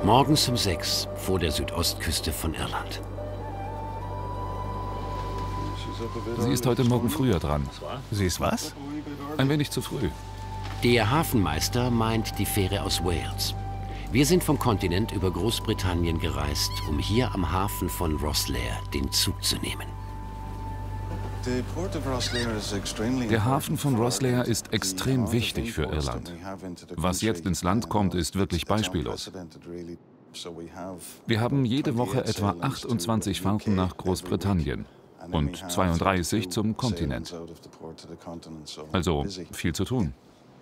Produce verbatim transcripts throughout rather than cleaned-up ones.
Morgens um sechs vor der Südostküste von Irland. Sie ist heute Morgen früher dran. Sie ist was? Ein wenig zu früh. Der Hafenmeister meint die Fähre aus Wales. Wir sind vom Kontinent über Großbritannien gereist, um hier am Hafen von Rosslare den Zug zu nehmen. Der Hafen von Rosslare ist extrem wichtig für Irland. Was jetzt ins Land kommt, ist wirklich beispiellos. Wir haben jede Woche etwa achtundzwanzig Fahrten nach Großbritannien und zweiunddreißig zum Kontinent. Also viel zu tun.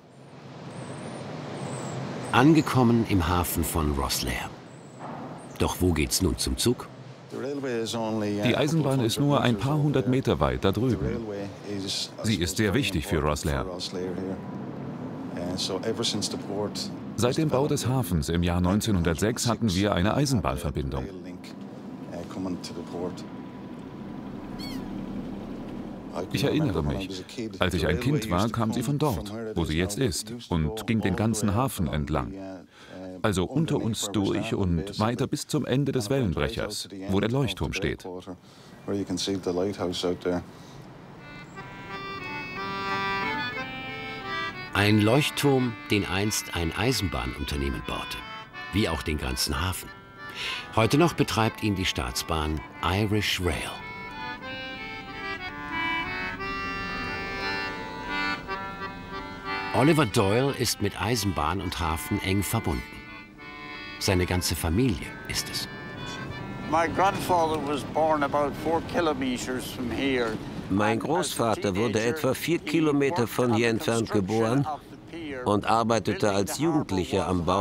Angekommen im Hafen von Rosslare. Doch wo geht's nun zum Zug? Die Eisenbahn ist nur ein paar hundert Meter weit da drüben. Sie ist sehr wichtig für Rosslare. Seit dem Bau des Hafens im Jahr neunzehnhundertsechs hatten wir eine Eisenbahnverbindung. Ich erinnere mich, als ich ein Kind war, kam sie von dort, wo sie jetzt ist, und ging den ganzen Hafen entlang. Also unter uns durch und weiter bis zum Ende des Wellenbrechers, wo der Leuchtturm steht. Ein Leuchtturm, den einst ein Eisenbahnunternehmen baute, wie auch den ganzen Hafen. Heute noch betreibt ihn die Staatsbahn Irish Rail. Oliver Doyle ist mit Eisenbahn und Hafen eng verbunden. Seine ganze Familie ist es. Mein Großvater wurde etwa vier Kilometer von hier entfernt geboren und arbeitete als Jugendlicher am Bau